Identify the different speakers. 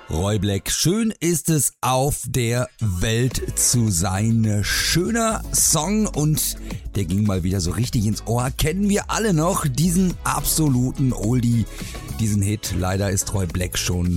Speaker 1: Roy Black, schön ist es auf der Welt zu sein. Schöner Song und der ging mal wieder so richtig ins Ohr. Kennen wir alle noch diesen absoluten Oldie, diesen Hit. Leider ist Roy Black schon